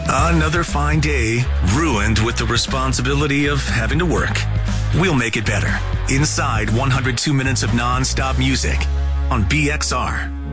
Another fine day ruined with the responsibility of having to work. We'll make it better. Inside 102 minutes of non-stop music on BXR.